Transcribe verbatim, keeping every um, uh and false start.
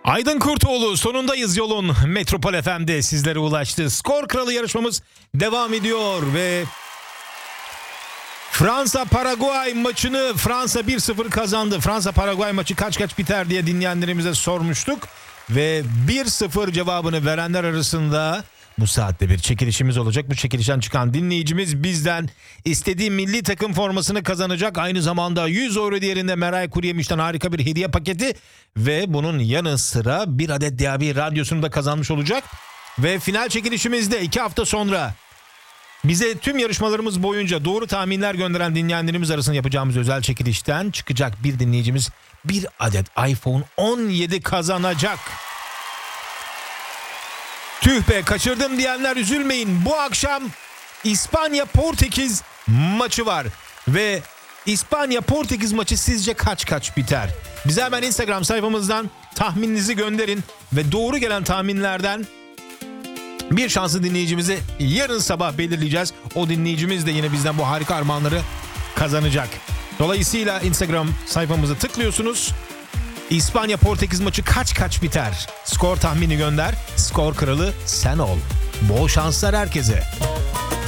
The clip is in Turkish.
Aydın Kurtoğlu, sonundayız yolun. Metropol F M'de sizlere ulaştı. Skor Kralı yarışmamız devam ediyor ve Fransa-Paraguay maçını Fransa bir sıfır kazandı. Fransa-Paraguay maçı kaç kaç biter diye dinleyenlerimize sormuştuk. Ve bir sıfır cevabını verenler arasında bu saatte bir çekilişimiz olacak. Bu çekilişten çıkan dinleyicimiz bizden istediği milli takım formasını kazanacak. Aynı zamanda yüz euro değerinde Meray Kuruyemiş'ten harika bir hediye paketi ve bunun yanı sıra bir adet D A B radyosunu da kazanmış olacak. Ve final çekilişimizde iki hafta sonra bize tüm yarışmalarımız boyunca doğru tahminler gönderen dinleyenlerimiz arasında yapacağımız özel çekilişten çıkacak bir dinleyicimiz bir adet iPhone on yedi kazanacak. Tüh be, kaçırdım diyenler üzülmeyin. Bu akşam İspanya-Portekiz maçı var. Ve İspanya-Portekiz maçı sizce kaç kaç biter? Bize hemen Instagram sayfamızdan tahmininizi gönderin. Ve doğru gelen tahminlerden bir şanslı dinleyicimizi yarın sabah belirleyeceğiz. O dinleyicimiz de yine bizden bu harika armağanları kazanacak. Dolayısıyla Instagram sayfamıza tıklıyorsunuz. İspanya-Portekiz maçı kaç kaç biter? Skor tahmini gönder. Skor kralı sen ol. Bol şanslar herkese.